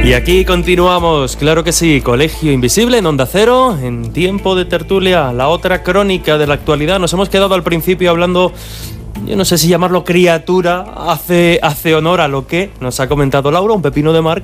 Y aquí continuamos, claro que sí, Colegio Invisible en Onda Cero, en tiempo de tertulia, la otra crónica de la actualidad. Nos hemos quedado al principio hablando, yo no sé si llamarlo criatura, hace honor a lo que nos ha comentado Laura, un pepino de mar